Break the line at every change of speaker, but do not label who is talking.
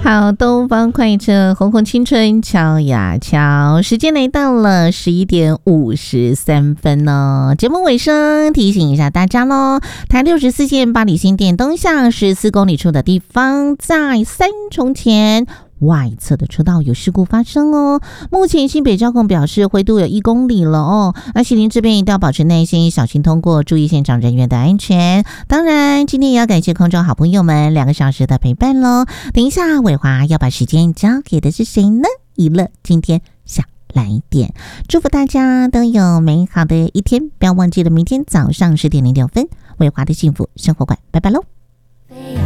好，东方快车，红红青春敲呀敲，时间来到了11:53哦。节目尾声，提醒一下大家咯，台64线八里新店东向14公里处的地方，在三重前外侧的车道有事故发生哦。目前新北交控表示灰度有1公里了哦。那西林这边一定要保持耐心，小心通过，注意现场人员的安全。当然，今天也要感谢空中好朋友们2个小时的陪伴咯。等一下，伟华要把时间交给的是谁呢？娱乐今天想来点，祝福大家都有美好的一天，不要忘记了明天早上10:06，伟华的幸福生活馆，拜拜喽。